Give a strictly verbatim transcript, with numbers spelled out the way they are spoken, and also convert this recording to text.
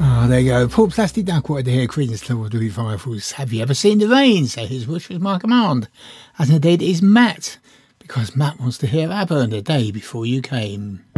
Oh, there you go. Paul Plastic Duck wanted to hear Creedence Clearwater Revivals. Have you ever seen the rain? So his wish was my command. As indeed is Matt, because Matt wants to hear ABBA the day before you came.